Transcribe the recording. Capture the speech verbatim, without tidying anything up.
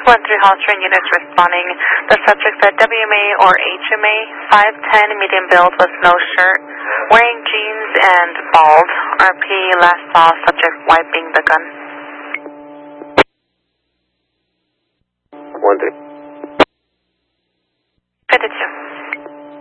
one three Hallstrom units responding. The subject said W M A or H M A, five ten, medium build with no shirt, wearing jeans and bald. R P last saw subject wiping the gun. one three. fifty-two.